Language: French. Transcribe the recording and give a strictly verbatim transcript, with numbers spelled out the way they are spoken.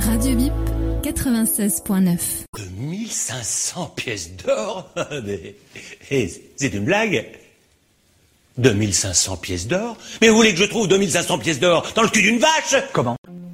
Radio Bip quatre-vingt-seize point neuf. deux mille cinq cents pièces d'or. C'est une blague. deux mille cinq cents pièces d'or? Mais vous voulez que je trouve deux mille cinq cents pièces d'or dans le cul d'une vache? Comment?